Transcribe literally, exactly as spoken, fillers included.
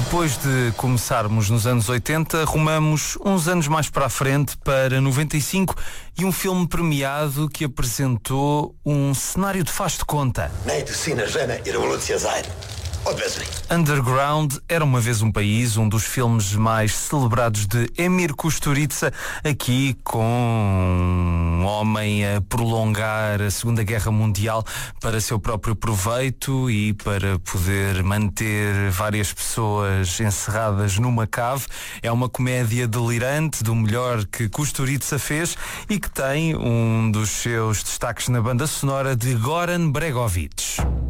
Depois de começarmos nos anos oitenta, rumamos uns anos mais para a frente, para noventa e cinco, e um filme premiado que apresentou um cenário de faz de conta. Underground era uma vez um país, um dos filmes mais celebrados de Emir Kusturica, aqui com um homem a prolongar a Segunda Guerra Mundial para seu próprio proveito e para poder manter várias pessoas encerradas numa cave. É uma comédia delirante, do melhor que Kusturica fez, e que tem um dos seus destaques na banda sonora de Goran Bregovic.